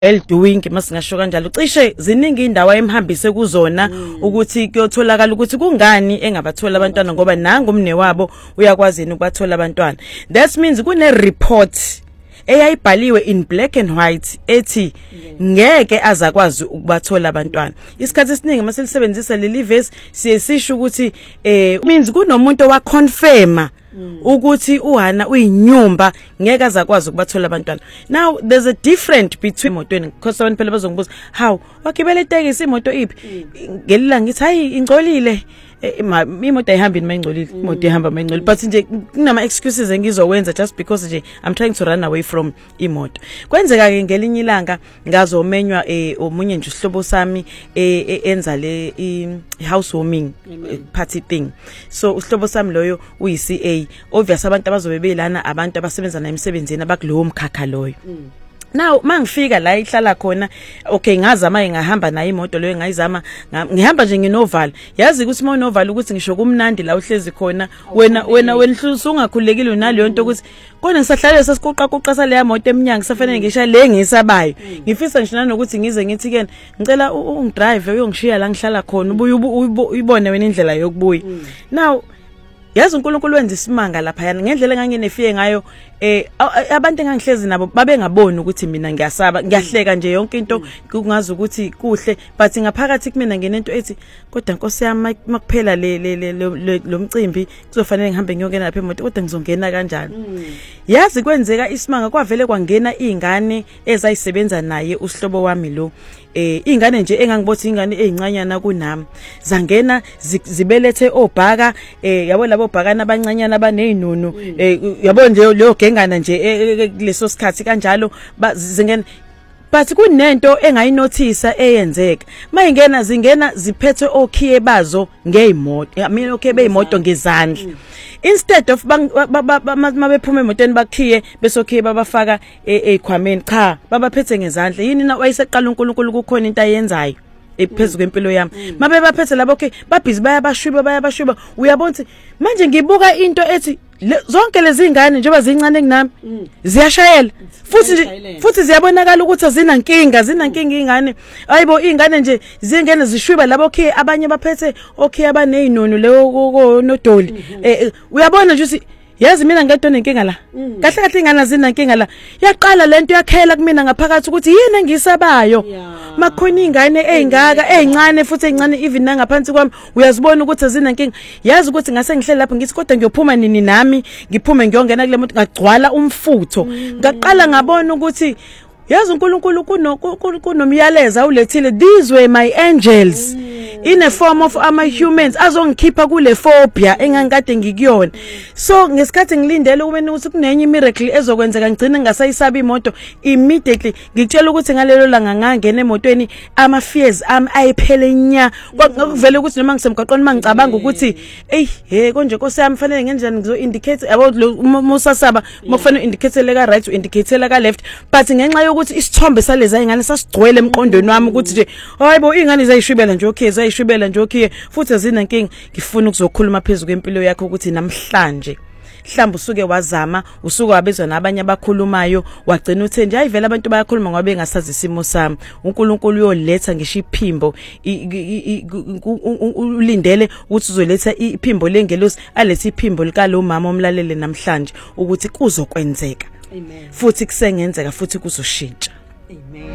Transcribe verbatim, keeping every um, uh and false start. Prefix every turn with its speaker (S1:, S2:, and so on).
S1: well doing masingasho kanjalo cishe ziningi indawo emhambise kuzona ukuthi kuyotholakala ukuthi kungani engabathola abantwana ngoba nangu umne wabo uyakwazi ukubathola abantwana. That means kune report eyayibhaliwe in black and white ethi ngeke azakwazi ukubathola abantwana. Isikhathi esiningi mase lisebenzisa leli verse siyesisho ukuthi eh means kunomuntu wa confirma ukuthi uHana uyinyumba ngeke azakwazi ukubathola abantwana. Now there's a difference between imotweni because abantu phela bazongibuza how wakibele itekisi imoto iphi ngelila ngithi hayi ingcolile imoto ayihamba noma ingcolile imoto ihamba mayingcolile but nje kunama excuses engizowenza just because nje I'm trying to run away from imoto. Kwenzeka ke ngelinye ilanga ngazomenywa omunye nje usihlobo sami enza le housewarming party thing. So usihlobo sami loyo uyi C A obvious abantu abazobe belana abantu abasebenza na emsebenzini abakulowo mkhakha loyo. Now mangifika la ihlala khona okay ngazama ngahamba nayo imoto leyo ngayizama ngihamba nje nginovalo yazi ukuthi uma unovalo ukuthi ngisho kumnandi la uhlezi khona wena wena wenhluso ungakhulekile unaleyo nto ukuthi kona ngisahlale sesiqoqa qoqa leya moto eminyango safanele ngisha le ngisabayo ngifisa nje nanokuthi ngize ngithi ke ngicela ungidrive uyongishiya la ngihlala khona ubuye uyibone wena indlela yokubuya. Now yazi uNkulunkulu wenza isimanga lapha yana ngendlela enganginefiye ngayo eh abantu engangihlezi nabo babe ngaboni ukuthi mina ngiyasaba ngiyahleka nje yonke into kungazi ukuthi kuhle but ngaphakathi kumina ngenento ethi kodwa Nkosi yami makuphela le lo mcimbi kuzofanele ngihambe ngiyongena lapha emoto kodwa ngizongena kanjani. Yazi kwenzeka isimanga kwavele kwangena izingane ezayisebenza naye usihlobo wami lo eh ingane nje engangibothi ingane ezincanyana kunami zangena zibelethe obhaka eh yabo labo bhakana abancanyana abanezinunu eh yabo nje leyo gengana nje kuleso sikhathi kanjalo zingena but kunento engayinothisa eyenzeka mayingena zingena ziphethe okhiye bazo ngeimoto mina okhiye beimoto ngezandla instead of mabephuma emotweni bakhiye besokhiye babafaka ekhwameni cha babaphethe ngezandla yini na wayeseqala uNkulunkulu kukhona into ayenzayo ephezulu kwempilo yami mabe baphethe labo okay babhizi bayabashwiba bayabashwiba uyabona manje ngibuka into ethi zonke lezi ingane njengoba zincane kunami ziyashayela futhi futhi ziyabonakala ukuthi azina nkinga zina nkinga ingane ayibo ingane nje zingene zishwiba labo okay abanye baphethe okay abanezinunu leyo nodoli uyabona nje ukuthi yazi mina ngedwa nenkinga la kahle kahle ingane zina nkinga la yaqala lento yakhela kumina ngaphakathi ukuthi yini engisabayo makhona ingane ezingaka ezincane futhi ezincane even nangaphansi kwami uyazibona ukuthi azina nkinga yazi ukuthi ngase ngihlele lapha ngithi kodwa ngiyophuma nini nami ngiphume ngiyongena kule muntu ngagcwala umfutho ngaqala ngabona ukuthi yazi uNkulunkulu kunomyaleza ulethile these were my angels in a form of ama humans azongikhipha kule phobia engangikade ngikuyona. So ngesikhathi ngilindele ube ukuthi kunenye miracle ezokwenzeka ngicine ngasayisaba imoto immediately ngitshela ukuthi ngalelo langa ngangena emotweni ama fears am ayiphele nya kwakuvele ukuthi noma ngisemgaqweni mangicabanga ukuthi hey he konje Nkosi yami fanele ngenjani ngizo indicate about musasaba mofanele indicate ka right indicate ka left but ngenxa yokuthi isithombe saleza ingane sasigcwele emqondweni wami ukuthi nje hayibo ingane zayishibela nje okay zayishibela nje okay futhi azina nkingi ngifuna ukuzokhuluma phezulu kwempilo yakho ukuthi namhlanje mhlamba usuke wazama usuke wabezwa nabanye abakhulumayo wagcina uthi nje ayivela abantu bayakhuluma ngoba bengasazi isimo sami uNkulunkulu uyoletha ngisho iphimbo ulindele ukuthi uzoletha iphimbo lengelosi alethe iphimbo lika lo mama omlalele namhlanje ukuthi kuzokwenzeka. Amen. Futhi kusengenzeka futhi kuzoshintsha. Amen.